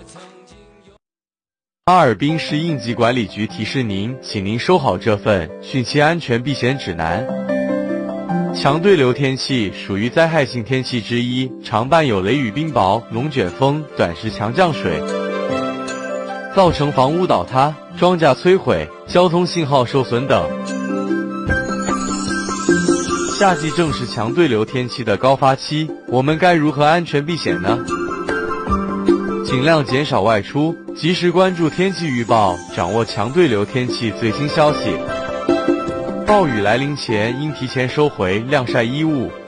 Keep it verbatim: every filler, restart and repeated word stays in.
哈尔滨市应急管理局提示您，请您收好这份汛期安全避险指南。强对流天气属于灾害性天气之一，常伴有雷雨冰雹、龙卷风、短时强降水，造成房屋倒塌、庄稼摧毁、交通信号受损等。夏季正是强对流天气的高发期，我们该如何安全避险呢？尽量减少外出，及时关注天气预报，掌握强对流天气最新消息。暴雨来临前，应提前收回晾晒衣物，